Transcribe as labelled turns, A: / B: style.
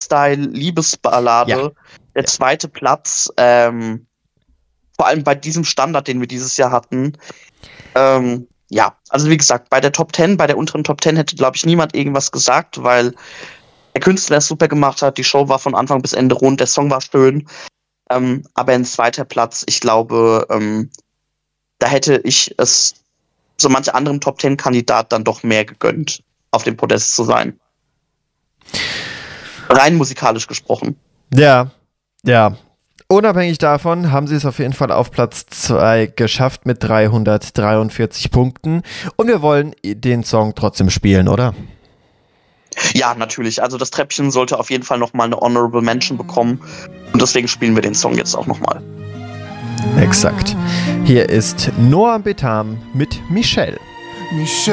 A: Hardstyle-Liebesballade.
B: Ja.
A: Der zweite Platz, vor allem bei diesem Standard, den wir dieses Jahr hatten. Ja, also wie gesagt, bei der unteren Top 10 hätte, glaube ich, niemand irgendwas gesagt, weil der Künstler es super gemacht hat, die Show war von Anfang bis Ende rund, der Song war schön. Aber ein zweiter Platz, ich glaube, da hätte ich es so manche anderen Top 10 Kandidat dann doch mehr gegönnt, auf dem Podest zu sein. Rein musikalisch gesprochen.
B: Ja. Unabhängig davon haben sie es auf jeden Fall auf Platz 2 geschafft mit 343 Punkten. Und wir wollen den Song trotzdem spielen, oder?
A: Ja, natürlich. Also das Treppchen sollte auf jeden Fall nochmal eine Honorable Mention bekommen. Und deswegen spielen wir den Song jetzt auch nochmal.
B: Exakt. Hier ist Noam Betham mit Michelle.